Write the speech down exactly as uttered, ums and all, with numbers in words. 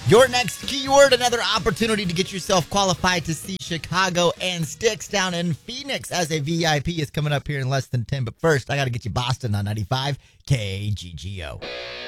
Your next keyword, another opportunity to get yourself qualified to see Chicago and Styx down in Phoenix as a V I P is coming up here in less than ten. But first, I got to get you Boston on ninety-five K G G O.